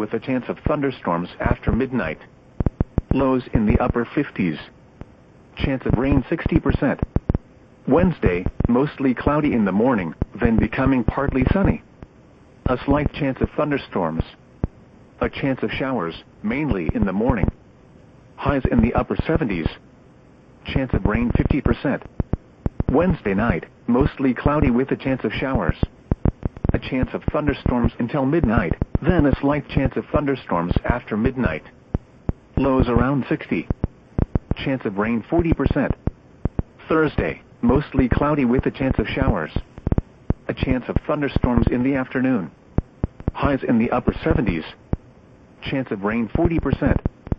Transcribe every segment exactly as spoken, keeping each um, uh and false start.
with a chance of thunderstorms after midnight. Lows in the upper fifties. Chance of rain sixty percent. Wednesday, mostly cloudy in the morning, then becoming partly sunny. A slight chance of thunderstorms. A chance of showers, mainly in the morning. Highs in the upper seventies. Chance of rain fifty percent. Wednesday night, mostly cloudy with a chance of showers. A chance of thunderstorms until midnight, then a slight chance of thunderstorms after midnight. Lows around sixty. Chance of rain forty percent. Thursday, mostly cloudy with a chance of showers. A chance of thunderstorms in the afternoon. Highs in the upper seventies. Chance of rain forty percent.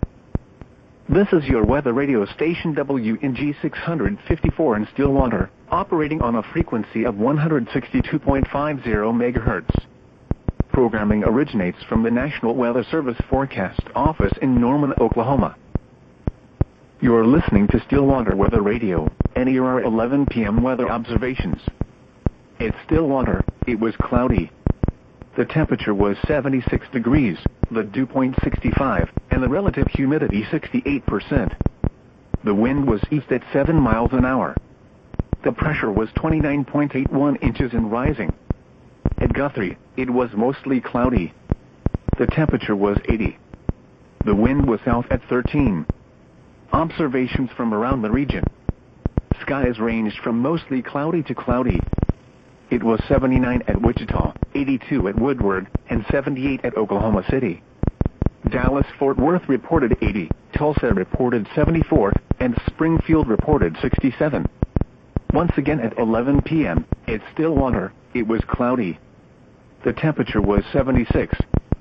This is your weather radio station W N G six fifty-four in Stillwater, operating on a frequency of one hundred sixty-two point five zero megahertz. Programming originates from the National Weather Service Forecast Office in Norman, Oklahoma. You're listening to Stillwater Weather Radio, and here are eleven p m weather observations. At Stillwater, it was cloudy. The temperature was seventy-six degrees, the dew point sixty-five, and the relative humidity sixty-eight percent. The wind was east at seven miles an hour. The pressure was twenty-nine point eight one inches and rising. At Guthrie, it was mostly cloudy. The temperature was eighty. The wind was south at thirteen. Observations from around the region. Skies ranged from mostly cloudy to cloudy. It was seventy-nine at Wichita, eighty-two at Woodward, and seventy-eight at Oklahoma City. Dallas-Fort Worth reported eighty, Tulsa reported seventy-four, and Springfield reported sixty-seven. Once again at eleven p m, at Stillwater, it was cloudy. The temperature was seventy-six.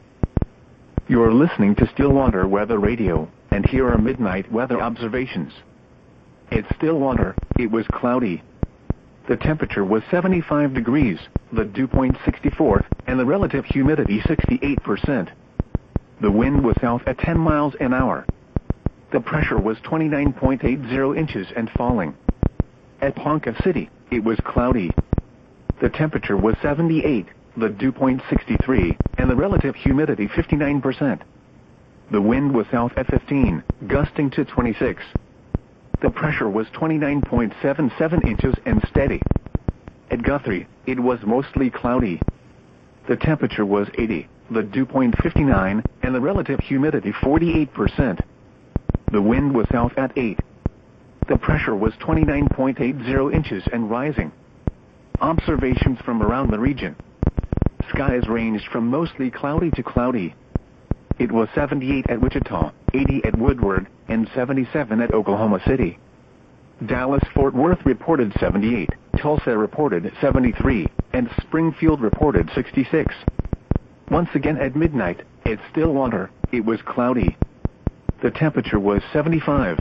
You're listening to Stillwater Weather Radio, and here are midnight weather observations. At Stillwater, it was cloudy. The temperature was seventy-five degrees, the dew point sixty-four, and the relative humidity sixty-eight percent. The wind was south at ten miles an hour. The pressure was twenty-nine point eight zero inches and falling. At Ponca City, it was cloudy. The temperature was seventy-eight, the dew point sixty-three, and the relative humidity fifty-nine percent. The wind was south at fifteen, gusting to twenty-six. The pressure was twenty-nine point seven seven inches and steady. At Guthrie, it was mostly cloudy. The temperature was eighty, the dew point fifty-nine, and the relative humidity forty-eight percent. The wind was south at eight. The pressure was twenty-nine point eight zero inches and rising. Observations from around the region. Skies ranged from mostly cloudy to cloudy. It was seventy-eight at Wichita, eighty at Woodward, and seventy-seven at Oklahoma City. Dallas-Fort Worth reported seventy-eight, Tulsa reported seventy-three, and Springfield reported sixty-six. Once again at midnight, at Stillwater, it was cloudy. The temperature was seventy-five.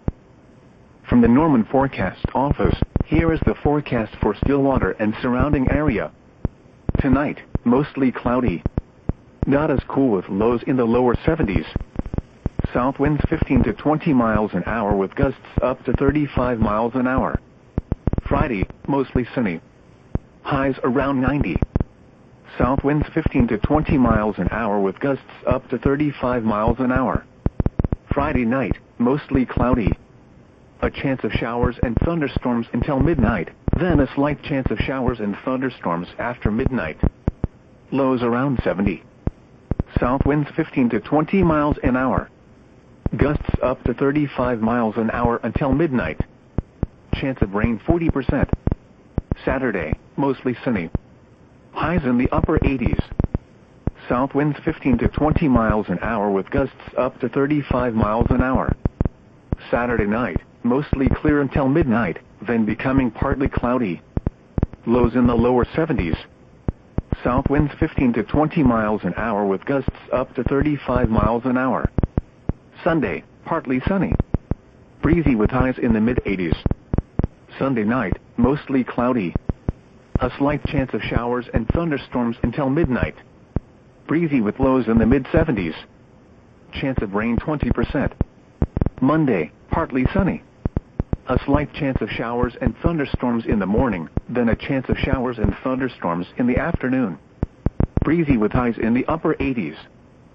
From the Norman Forecast Office, here is the forecast for Stillwater and surrounding area. Tonight, mostly cloudy. Not as cool with lows in the lower seventies. South winds fifteen to twenty miles an hour with gusts up to thirty-five miles an hour. Friday, mostly sunny. Highs around ninety. South winds fifteen to twenty miles an hour with gusts up to thirty-five miles an hour. Friday night, mostly cloudy. A chance of showers and thunderstorms until midnight, then a slight chance of showers and thunderstorms after midnight. Lows around seventy. South winds fifteen to twenty miles an hour. Gusts up to thirty-five miles an hour until midnight. Chance of rain forty percent. Saturday, mostly sunny. Highs in the upper eighties. South winds fifteen to twenty miles an hour with gusts up to thirty-five miles an hour. Saturday night, mostly clear until midnight, then becoming partly cloudy. Lows in the lower seventies. South winds fifteen to twenty miles an hour with gusts up to thirty-five miles an hour. Sunday, partly sunny. Breezy with highs in the mid-eighties. Sunday night, mostly cloudy. A slight chance of showers and thunderstorms until midnight. Breezy with lows in the mid-seventies. Chance of rain twenty percent. Monday, partly sunny. A slight chance of showers and thunderstorms in the morning, then a chance of showers and thunderstorms in the afternoon. Breezy with highs in the upper eighties.